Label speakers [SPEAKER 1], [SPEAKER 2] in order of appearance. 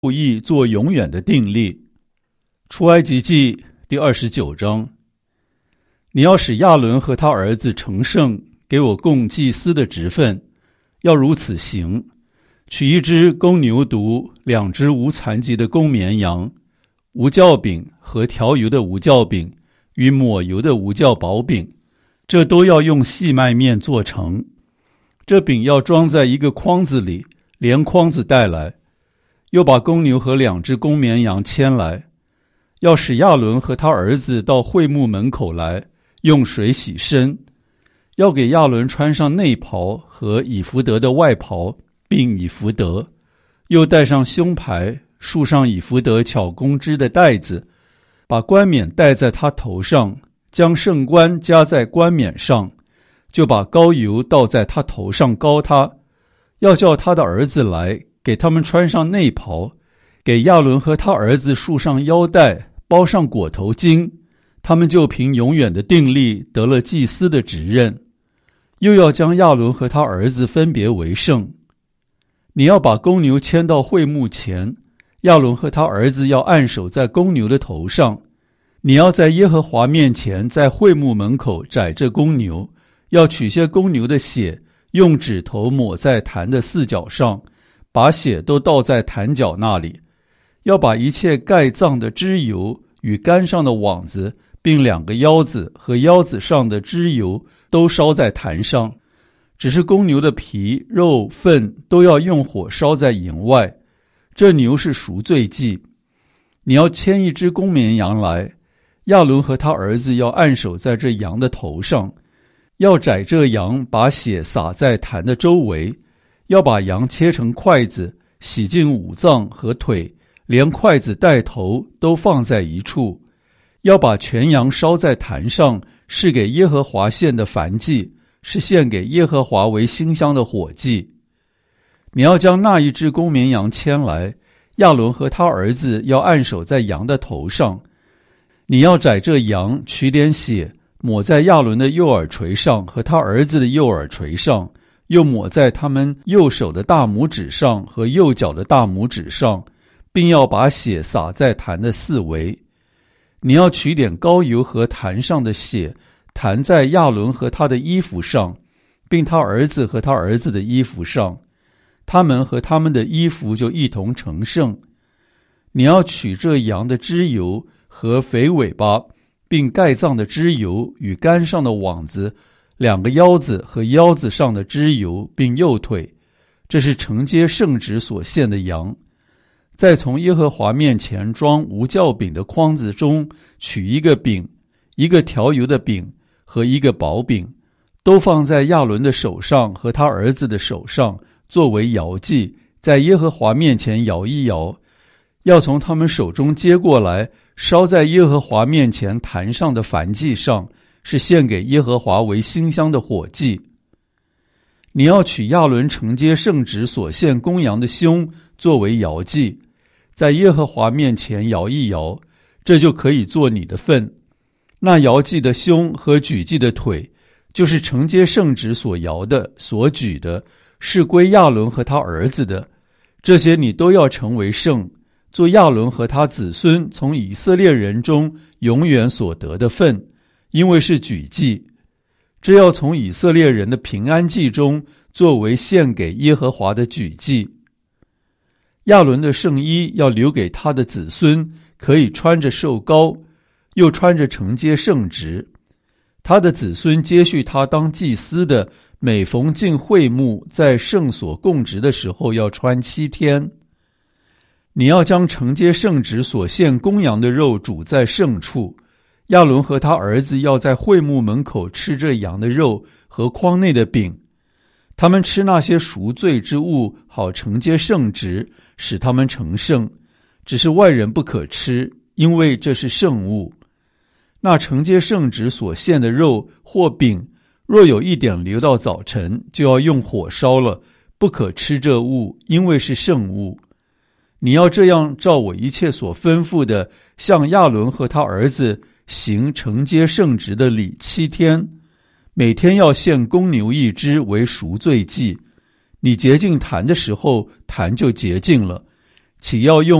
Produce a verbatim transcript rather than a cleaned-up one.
[SPEAKER 1] 后裔做永远的定例。出埃及记第二十九章，你要使亚伦和他儿子成圣，给我供祭司的职分，要如此行：取一只公牛犊，两只无残疾的公绵羊，无酵饼和调油的无酵饼与抹油的无酵薄饼，这都要用细麦面做成。这饼要装在一个筐子里，连筐子带来。又把公牛和两只公绵羊牵来，要使亚伦和他儿子到会幕门口来，用水洗身。要给亚伦穿上内袍和以弗得的外袍，并以弗得，又戴上胸牌，束上以弗得巧工织的带子，把冠冕戴在他头上，将圣冠加在冠冕上，就把膏油倒在他头上膏他。要叫他的儿子来，给他们穿上内袍，给亚伦和他儿子束上腰带，包上裹头巾，他们就凭永远的定例得了祭司的职任。又要将亚伦和他儿子分别为圣。你要把公牛牵到会幕前，亚伦和他儿子要按手在公牛的头上。你要在耶和华面前，在会幕门口宰这公牛，要取些公牛的血，用指头抹在坛的四角上，把血都倒在坛角那里。要把一切盖脏的脂油与杆上的网子，并两个腰子和腰子上的脂油都烧在坛上。只是公牛的皮、肉、粪都要用火烧在营外。这牛是赎罪祭。你要牵一只公绵羊来，亚伦和他儿子要按手在这羊的头上，要宰这羊，把血洒在坛的周围。要把羊切成筷子，洗净五脏和腿，连筷子带头都放在一处。要把全羊烧在坛上，是给耶和华献的燔祭，是献给耶和华为馨香的火祭。你要将那一只公绵羊牵来，亚伦和他儿子要按手在羊的头上。你要宰这羊，取点血，抹在亚伦的右耳垂上和他儿子的右耳垂上，又抹在他们右手的大拇指上和右脚的大拇指上，并要把血洒在坛的四围。你要取点膏油和坛上的血，弹在亚伦和他的衣服上，并他儿子和他儿子的衣服上，他们和他们的衣服就一同成圣。你要取这羊的脂油和肥尾巴，并盖脏的脂油与杆上的网子，两个腰子和腰子上的脂油，并右腿，这是承接圣职所献的羊。再从耶和华面前装无酵饼的筐子中取一个饼，一个调油的饼和一个薄饼，都放在亚伦的手上和他儿子的手上，作为摇祭，在耶和华面前摇一摇。要从他们手中接过来，烧在耶和华面前坛上的燔祭上，是献给耶和华为馨香的火祭。你要取亚伦承接圣职所献公羊的胸，作为摇祭，在耶和华面前摇一摇，这就可以做你的份。那摇祭的胸和举祭的腿，就是承接圣职所摇的、所举的，是归亚伦和他儿子的。这些你都要成为圣，做亚伦和他子孙从以色列人中永远所得的份，因为是举祭。这要从以色列人的平安祭中作为献给耶和华的举祭。亚伦的圣衣要留给他的子孙，可以穿着受膏，又穿着承接圣职。他的子孙接续他当祭司的，每逢进会幕，在圣所供职的时候要穿七天。你要将承接圣职所献公羊的肉煮在圣处。亚伦和他儿子要在会幕门口吃这羊的肉和筐内的饼。他们吃那些赎罪之物，好承接圣职，使他们成圣。只是外人不可吃，因为这是圣物。那承接圣职所献的肉或饼，若有一点留到早晨，就要用火烧了，不可吃这物，因为是圣物。你要这样照我一切所吩咐的，向亚伦和他儿子行承接圣职的礼七天，每天要献公牛一只为赎罪祭。你洁净坛的时候，坛就洁净了； 岂要用